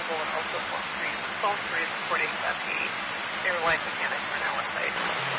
available and also phone screens reporting that the airline mechanics are now on site.